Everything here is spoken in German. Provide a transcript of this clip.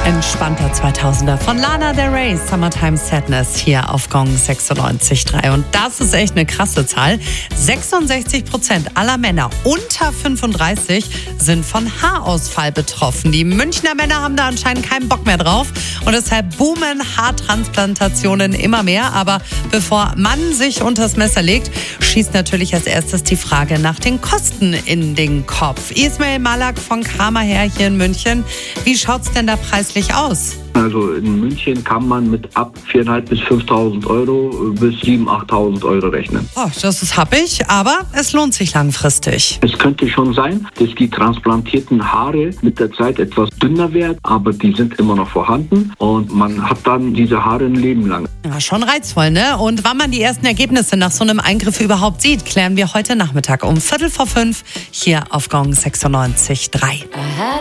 Entspannter 2000er von Lana Del Rey, Summertime Sadness hier auf Gong 96.3. Und das ist echt eine krasse Zahl. 66% aller Männer unter 35 sind von Haarausfall betroffen. Die Münchner Männer haben da anscheinend keinen Bock mehr drauf und deshalb boomen Haartransplantationen immer mehr. Aber bevor man sich unters Messer legt, schießt natürlich als erstes die Frage nach den Kosten in den Kopf. Ismail Malak von Karma Hair hier in München. Wie schaut's denn da preislich aus? Also in München kann man mit ab 4.500 bis 5.000 Euro bis 7.000, 8.000 Euro rechnen. Oh, das ist happig, aber es lohnt sich langfristig. Es könnte schon sein, dass die transplantierten Haare mit der Zeit etwas dünner werden, aber die sind immer noch vorhanden und man hat dann diese Haare ein Leben lang. Ja, schon reizvoll, ne? Und wann man die ersten Ergebnisse nach so einem Eingriff überhaupt sieht, klären wir heute Nachmittag um 4:45 hier auf Gong 96.3.